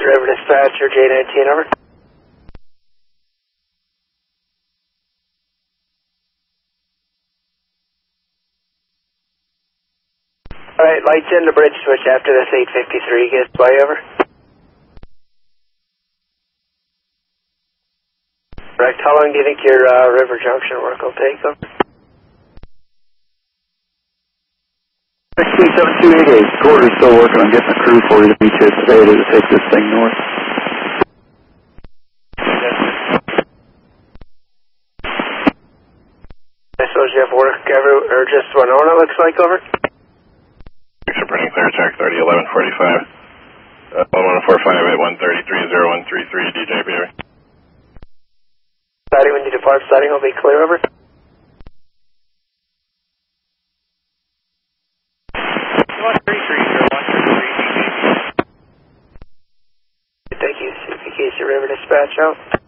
River Dispatcher, J19, over. Alright, lights in the bridge switch after this 853 gets by, over. Correct. How long do you think your River Junction work will take, over? 7288. Gordy's still working on getting a crew for you to meet you today to take this thing north. I suppose you have work or just Winona, looks like, over? Printing clear, check 30, 1145. 1145 at 133, 0133, DJ Beaver. Siding, when you depart, siding will be clear, over. Thank you, CPKC River Dispatch out.